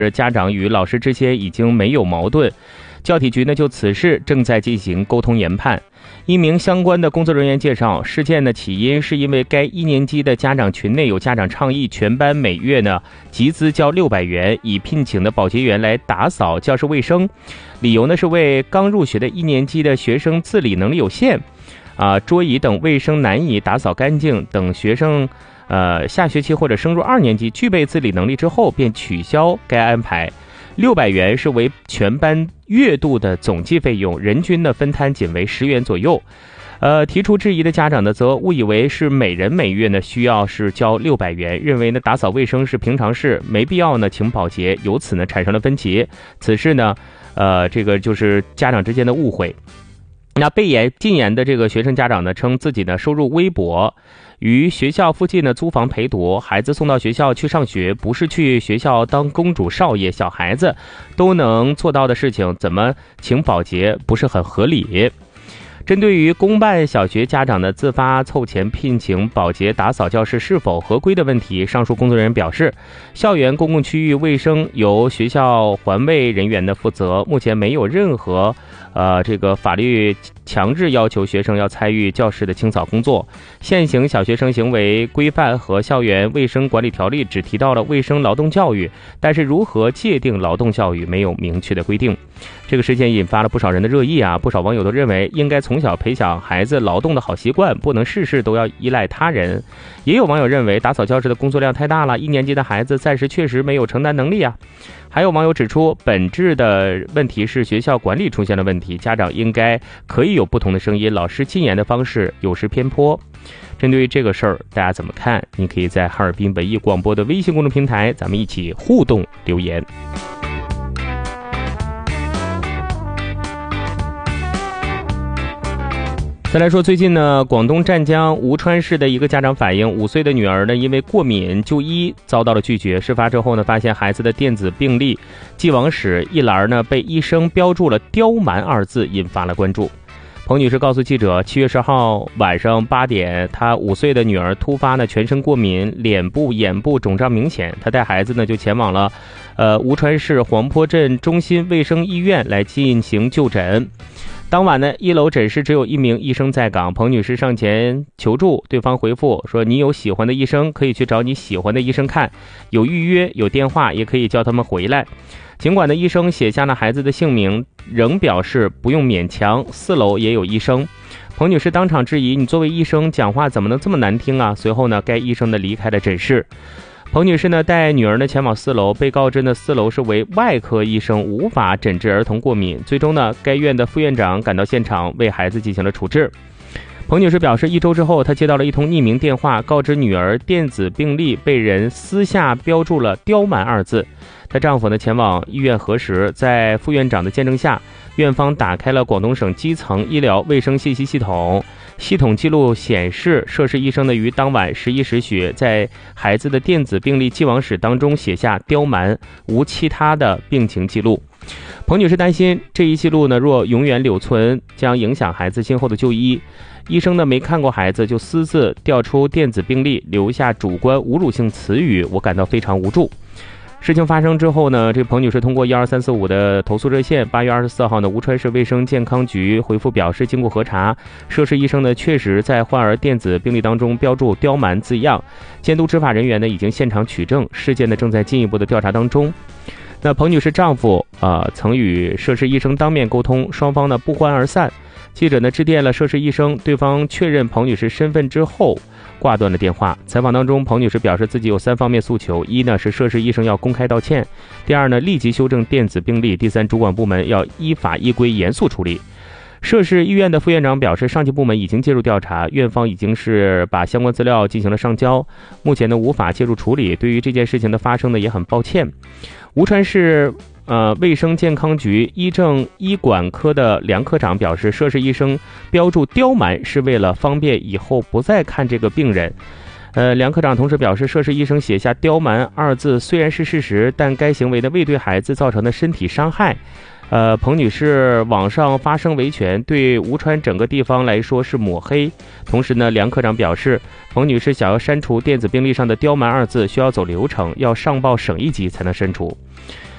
家长与老师之间已经没有矛盾，教体局呢就此事正在进行沟通研判。一名相关的工作人员介绍，事件的起因是因为该1年级的家长群内有家长倡议全班每月呢集资交600元，以聘请的保洁员来打扫教室卫生，理由呢是为刚入学的1年级的学生自理能力有限，桌椅等卫生难以打扫干净，等学生下学期或者升入2年级具备自理能力之后便取消该安排。600元是为全班月度的总计费用，人均的分摊仅为10元左右。提出质疑的家长呢，则误以为是每人每月呢需要是交600元，认为呢打扫卫生是平常事，没必要呢请保洁，由此呢产生了分歧。此事呢，这个就是家长之间的误会。那被禁言的这个学生家长呢，称自己呢收入微薄，于学校附近呢租房陪读，孩子送到学校去上学，不是去学校当公主少爷，小孩子都能做到的事情，怎么请保洁不是很合理。针对于公办小学家长的自发凑钱聘请保洁打扫教室是否合规的问题，上述工作人员表示，校园公共区域卫生由学校环卫人员的负责，目前没有任何这个法律强制要求学生要参与教室的清扫工作。现行小学生行为规范和校园卫生管理条例只提到了卫生劳动教育，但是如何界定劳动教育没有明确的规定。这个事件引发了不少人的热议不少网友都认为应该从小培养孩子劳动的好习惯，不能事事都要依赖他人。也有网友认为打扫教室的工作量太大了，1年级的孩子暂时确实没有承担能力还有网友指出，本质的问题是学校管理出现了问题，家长应该可以有不同的声音，老师禁言的方式有时偏颇。针对于这个事儿，大家怎么看？你可以在哈尔滨文艺广播的微信公众平台，咱们一起互动留言。再来说，最近呢，广东湛江吴川市的一个家长反映，5岁的女儿呢，因为过敏就医遭到了拒绝。事发之后呢，发现孩子的电子病历既往史一栏呢被医生标注了刁蛮2字，引发了关注。彭女士告诉记者，7月10号晚上8点，她5岁的女儿突发呢全身过敏，脸部、眼部肿胀明显，她带孩子呢就前往了吴川市黄坡镇中心卫生医院来进行就诊。当晚呢，1楼诊室只有1名医生在岗，彭女士上前求助，对方回复说，你有喜欢的医生可以去找你喜欢的医生看，有预约有电话，也可以叫他们回来。尽管呢医生写下了孩子的姓名，仍表示不用勉强，4楼也有医生。彭女士当场质疑，你作为医生讲话怎么能这么难听随后呢，该医生呢离开了诊室。彭女士呢带女儿呢前往4楼，被告知呢4楼是为外科医生，无法诊治儿童过敏。最终呢，该院的副院长赶到现场为孩子进行了处置。彭女士表示，1周之后，她接到了一通匿名电话，告知女儿电子病历被人私下标注了刁蛮2字。她丈夫呢前往医院核实，在副院长的见证下，院方打开了广东省基层医疗卫生信息系统。系统记录显示，涉事医生呢于当晚11时许在孩子的电子病历既往史当中写下刁蛮，无其他的病情记录。彭女士担心这一记录呢若永远留存，将影响孩子今后的就医。医生呢没看过孩子就私自调出电子病历，留下主观侮辱性词语，我感到非常无助。事情发生之后呢，这彭女士通过12345的投诉热线，8月24号呢，吴川市卫生健康局回复表示，经过核查，涉事医生呢确实在患儿电子病历当中标注刁蛮字样，监督执法人员呢已经现场取证，事件呢正在进一步的调查当中。那彭女士丈夫曾与涉事医生当面沟通，双方呢不欢而散。记者呢致电了涉事医生，对方确认彭女士身份之后挂断了电话。采访当中，彭女士表示自己有3方面诉求：一呢是涉事医生要公开道歉；第二呢立即修正电子病历；第三，主管部门要依法依规严肃处理。涉事医院的副院长表示，上级部门已经介入调查，院方已经是把相关资料进行了上交，目前呢无法介入处理。对于这件事情的发生呢也很抱歉。吴川市卫生健康局医政医管科的梁科长表示，涉事医生标注刁蛮是为了方便以后不再看这个病人。梁科长同时表示，涉事医生写下刁蛮2字虽然是事实，但该行为呢未对孩子造成的身体伤害。彭女士网上发声维权，对吴川整个地方来说是抹黑。同时呢，梁科长表示，彭女士想要删除电子病历上的刁蛮2字，需要走流程，要上报省一级才能删除。